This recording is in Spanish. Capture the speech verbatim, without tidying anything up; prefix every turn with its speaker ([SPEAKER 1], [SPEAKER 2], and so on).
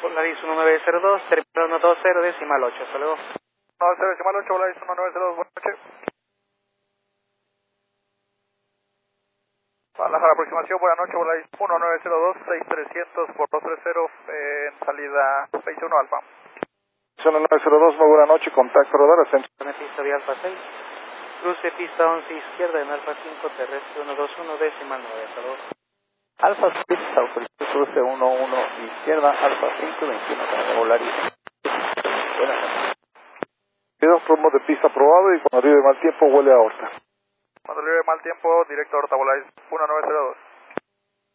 [SPEAKER 1] Volaris uno nueve cero dos, terminal uno dos cero, decimal ocho, hasta luego.
[SPEAKER 2] uno dos cero, decimal ocho, Volaris uno nueve cero dos, buenas noches. Para la aproximación, buenas noches, Volaris uno nueve cero dos, seis trescientos por dos treinta, eh, en salida veintiuno Alfa.
[SPEAKER 3] uno nueve cero dos, muy buena noche, contacto radar, ascenso.
[SPEAKER 1] Pista de Alfa seis, cruce pista once izquierda en Alfa cinco, terrestre uno dos uno, decimal nueve, hasta luego.
[SPEAKER 4] Alfa seis, autorizado cruce uno uno izquierda, Alfa cinco, veintiuno para Volaris. Buenas noches.
[SPEAKER 3] Quedamos rumbo de pista aprobado y cuando arribe mal tiempo huele a horta.
[SPEAKER 2] Cuando arribe mal tiempo, directo a Horta, Volaris uno nueve cero dos.